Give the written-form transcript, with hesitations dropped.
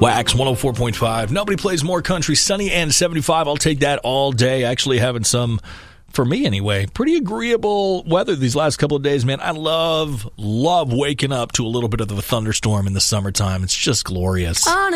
Wax 104.5. Nobody plays more country. Sunny and 75. I'll take that all day. Actually having some, for me anyway, pretty agreeable weather these last couple of days, man. I love waking up to a little bit of a thunderstorm in the summertime. It's just glorious.